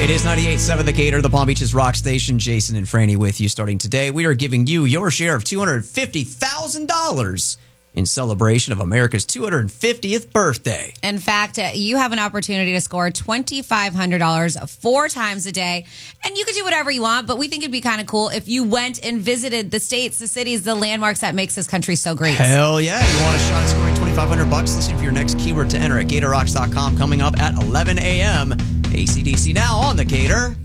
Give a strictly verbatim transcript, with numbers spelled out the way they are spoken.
It is ninety-eight point seven The Gator, the Palm Beach's rock station. Jason and Franny with you starting today. We are giving you your share of two hundred fifty thousand dollars in celebration of America's two hundred fiftieth birthday. In fact, uh, you have an opportunity to score two thousand five hundred dollars four times a day. And you could do whatever you want, but we think it'd be kind of cool if you went and visited the states, the cities, the landmarks that makes this country so great. Hell yeah. You want a shot at scoring twenty-five hundred bucks? Listen for your next keyword to enter at gator rocks dot com coming up at eleven a.m. A C D C now on The Gator.